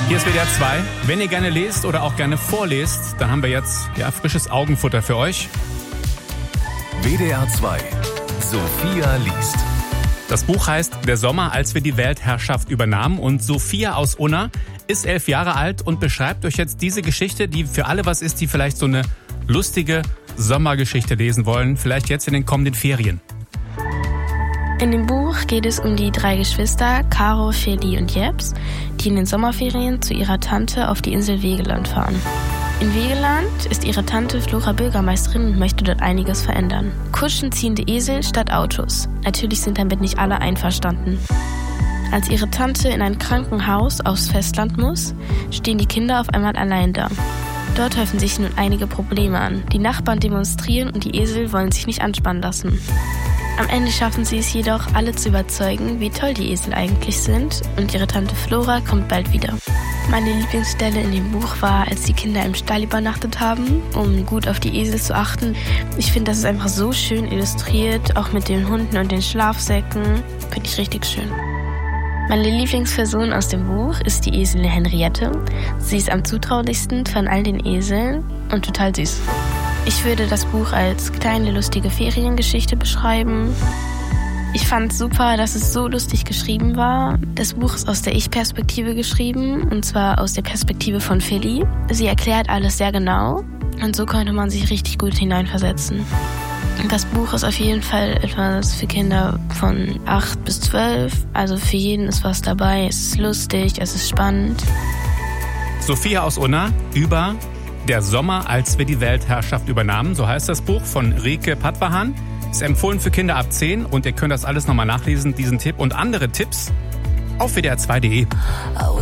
Hier ist WDR 2. Wenn ihr gerne lest oder auch gerne vorlest, dann haben wir jetzt frisches Augenfutter für euch. WDR 2. Sophia liest. Das Buch heißt Der Sommer, als wir die Weltherrschaft übernahmen. Und Sophia aus Unna ist 11 Jahre alt und beschreibt euch jetzt diese Geschichte, die für alle was ist, die vielleicht so eine lustige Sommergeschichte lesen wollen. Vielleicht jetzt in den kommenden Ferien. In dem Buch geht es um die 3 Geschwister, Caro, Feli und Jeps, die in den Sommerferien zu ihrer Tante auf die Insel Wegeland fahren. In Wegeland ist ihre Tante Flora Bürgermeisterin und möchte dort einiges verändern. Kutschenziehende Esel statt Autos. Natürlich sind damit nicht alle einverstanden. Als ihre Tante in ein Krankenhaus aufs Festland muss, stehen die Kinder auf einmal allein da. Dort häufen sich nun einige Probleme an. Die Nachbarn demonstrieren und die Esel wollen sich nicht anspannen lassen. Am Ende schaffen sie es jedoch, alle zu überzeugen, wie toll die Esel eigentlich sind, und ihre Tante Flora kommt bald wieder. Meine Lieblingsstelle in dem Buch war, als die Kinder im Stall übernachtet haben, um gut auf die Esel zu achten. Ich finde, das ist einfach so schön illustriert, auch mit den Hunden und den Schlafsäcken. Finde ich richtig schön. Meine Lieblingsperson aus dem Buch ist die Eselin Henriette. Sie ist am zutraulichsten von all den Eseln und total süß. Ich würde das Buch als kleine, lustige Feriengeschichte beschreiben. Ich fand super, dass es so lustig geschrieben war. Das Buch ist aus der Ich-Perspektive geschrieben, und zwar aus der Perspektive von Feli. Sie erklärt alles sehr genau und so konnte man sich richtig gut hineinversetzen. Das Buch ist auf jeden Fall etwas für Kinder von 8 bis 12. Also für jeden ist was dabei. Es ist lustig, es ist spannend. Sophia aus Unna über Der Sommer, als wir die Weltherrschaft übernahmen. So heißt das Buch von Rike Patwahan. Ist empfohlen für Kinder ab 10 und ihr könnt das alles nochmal nachlesen, diesen Tipp und andere Tipps auf wdr2.de.